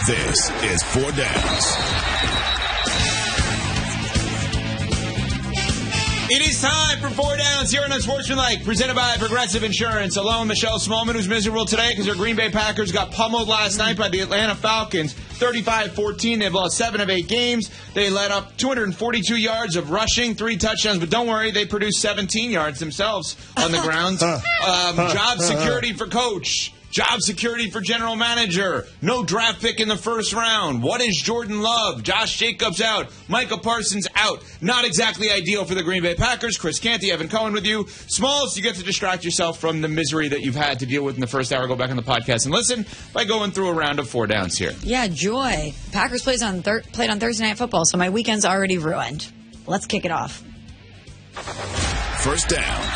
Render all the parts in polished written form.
This is 4 Downs. It is time for 4 Downs here on Unsportsmanlike, presented by Progressive Insurance. Along Michelle Smallman, who's miserable today because her Green Bay Packers got pummeled last night by the Atlanta Falcons, 35-14. They've lost 7 of 8 games. They let up 242 yards of rushing, 3 touchdowns. But don't worry, they produced 17 yards themselves on the ground. Job security for coach. Job security for general manager. No draft pick in the first round. What is Jordan Love? Josh Jacobs out. Micah Parsons out. Not exactly ideal for the Green Bay Packers. Chris Canty, Evan Cohen with you. Smalls, you get to distract yourself from the misery that you've had to deal with in the first hour. Go back on the podcast and listen by going through a round of 4 Downs here. Yeah, joy. Packers played on Thursday Night Football, so my weekend's already ruined. Let's kick it off. First down.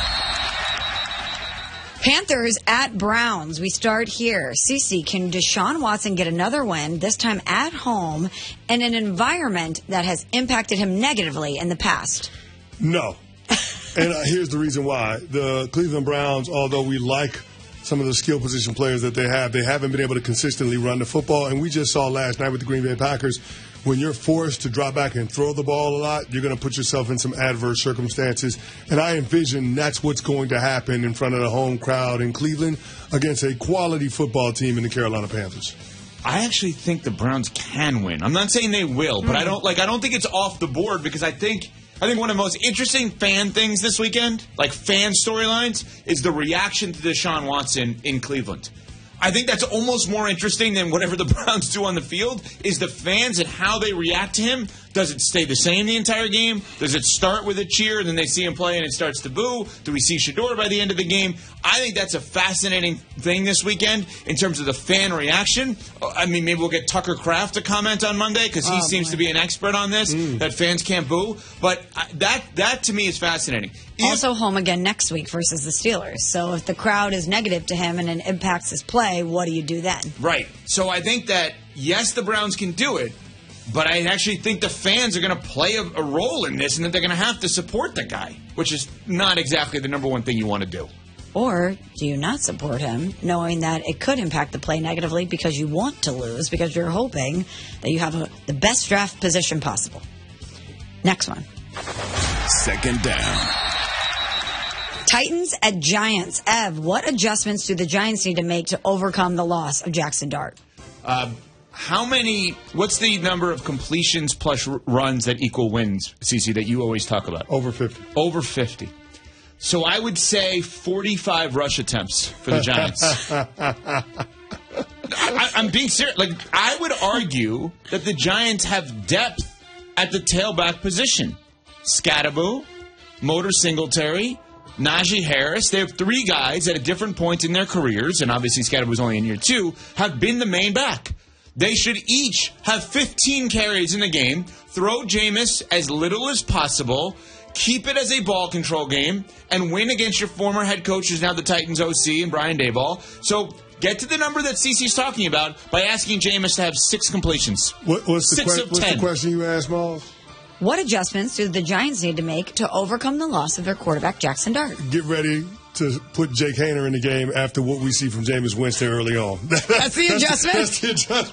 Panthers at Browns. We start here. CeCe, can Deshaun Watson get another win, this time at home, in an environment that has impacted him negatively in the past? No. And here's the reason why. The Cleveland Browns, although we like some of the skill position players that they haven't been able to consistently run the football. And we just saw last night with the Green Bay Packers, when you're forced to drop back and throw the ball a lot, you're going to put yourself in some adverse circumstances. And I envision that's what's going to happen in front of the home crowd in Cleveland against a quality football team in the Carolina Panthers. I actually think the Browns can win. I'm not saying they will, but I don't think it's off the board because I think one of the most interesting fan things this weekend, like fan storylines, is the reaction to Deshaun Watson in Cleveland. I think that's almost more interesting than whatever the Browns do on the field, is the fans and how they react to him. Does it stay the same the entire game? Does it start with a cheer and then they see him play and it starts to boo? Do we see Shedeur by the end of the game? I think that's a fascinating thing this weekend in terms of the fan reaction. I mean, maybe we'll get Tucker Kraft to comment on Monday because he seems to be an expert on this, that fans can't boo. But that to me is fascinating. Also home again next week versus the Steelers. So if the crowd is negative to him and it impacts his play, what do you do then? Right. So I think that, yes, the Browns can do it, but I actually think the fans are going to play a role in this and that they're going to have to support the guy, which is not exactly the number one thing you want to do. Or do you not support him, knowing that it could impact the play negatively because you want to lose, because you're hoping that you have the best draft position possible? Next one. Second down. Titans at Giants. Ev, what adjustments do the Giants need to make to overcome the loss of Jackson Dart? What's the number of completions plus runs that equal wins, CeCe, that you always talk about? Over 50. Over 50. So I would say 45 rush attempts for the Giants. I'm being serious. Like, I would argue that the Giants have depth at the tailback position. Scatterbo, Motor Singletary, Najee Harris. They have 3 guys at different points in their careers, and obviously Scatterbo's only in year 2, have been the main back. They should each have 15 carries in the game, throw Jameis as little as possible, keep it as a ball control game, and win against your former head coach, who's now the Titans OC, and Brian Daboll. So get to the number that CeCe's talking about by asking Jameis to have 6 completions. What's the question you asked, Miles? What adjustments do the Giants need to make to overcome the loss of their quarterback, Jackson Dart? Get ready to put Jake Haener in the game after what we see from Jameis Winston early on. That's the adjustment? That's the adjustment.